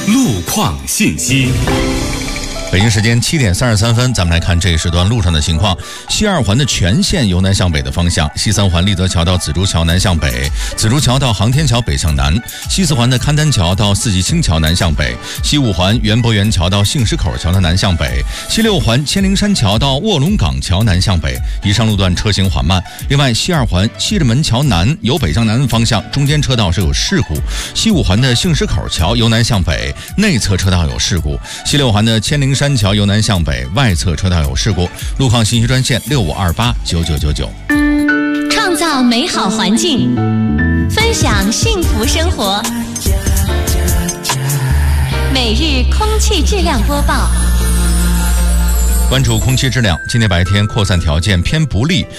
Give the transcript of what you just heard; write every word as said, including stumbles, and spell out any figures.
路况信息。 北京时间七点三十三分，咱们来看这一时段路上的情况。西二环的全线由南向北的方向，西三环立泽桥到紫竹桥南向北，紫竹桥到航天桥北向南，西四环的勘丹桥到四季青桥南向北，西五环园博园桥到杏石口桥的南向北，西六环千灵山桥到卧龙岗桥南向北，以上路段车行缓慢。另外，西二环西直门桥南由北向南方向，中间车道是有事故；西五环的杏石口桥由南向北，内侧车道有事故；西六环的千灵山桥由南向北，外侧车道有事故。路况信息专线六五二八九九九九。 创造美好环境，分享幸福生活。每日空气质量播报。 关注空气质量，今天白天扩散条件偏不利，